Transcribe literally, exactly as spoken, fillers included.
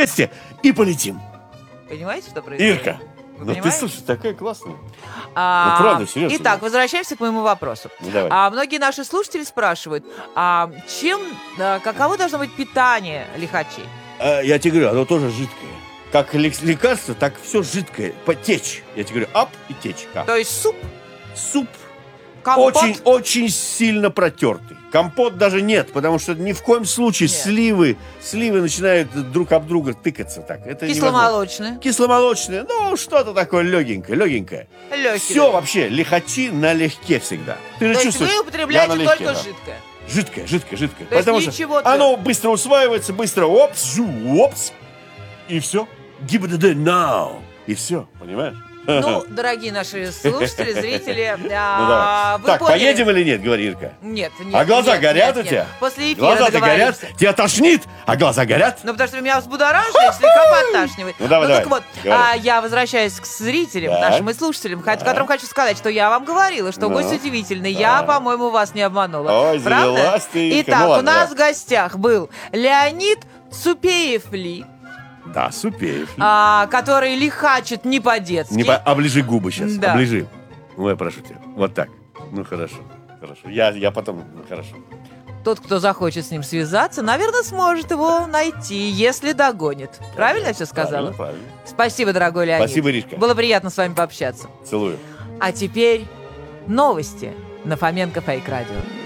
вместе и полетим. Понимаете, что происходит? Ирка, Вы ну ты, понимаете? слушай, такая классная. А, Ну, правда, серьезно. Итак, возвращаемся к моему вопросу. Ну, давай. А, многие наши слушатели спрашивают, а чем, а, каково должно быть питание лихачей? А, я тебе говорю, оно тоже жидкое. Как лек- лекарство, так все жидкое. Потечь. Я тебе говорю, ап и течь. Как? То есть суп, Суп компот? очень, очень сильно протертый. Компот даже нет, потому что ни в коем случае Нет. сливы, сливы начинают друг об друга тыкаться так. Это невозможно. Кисломолочное, Кисломолочное, ну, что-то такое легенькое, легенькое. легкий. Все вообще, лихачи налегке всегда. Ты же То есть чувствуешь? вы Я употребляете налегке, только да. жидкое. Жидкое, жидкое, жидкое. То есть Потому ничего что оно быстро усваивается, быстро опс, жу, опс, и все. ГИБДД now. И все, понимаешь? Ну, дорогие наши слушатели, зрители, Ну, а, давай. вы Так, поняли? поедем или нет, говори, Ирка? Нет, нет. А глаза нет, горят нет, у тебя? нет. После эфира Глаза-то горят? договоримся. Тебя тошнит, а глаза горят? Ну, потому что меня взбудораживает, слегка подташнивает. Ну, давай, так давай. вот, Говори. а, я возвращаюсь к зрителям, Так. нашим и слушателям, хот- которым хочу сказать, что я вам говорила, что Ну. гость удивительный. Я, Да. по-моему, вас не обманула. Ой, Правда? завелась ты, Ирка. Итак, Ну, у ладно, нас давай. в гостях был Леонид Цупеев-Ли, Да, Супеев. а, который лихачит не по-детски. Не по- Оближи губы сейчас, Да. оближи. Ну, я прошу тебя. Вот так. Ну, хорошо, хорошо. Я, я потом, ну, хорошо. Тот, кто захочет с ним связаться, наверное, сможет его найти, если догонит. Правильно я все сказала? Правильно, правильно. Спасибо, дорогой Леонид. Спасибо, Иришка. Было приятно с вами пообщаться. Целую. А теперь новости на Фоменко Фейк Радио.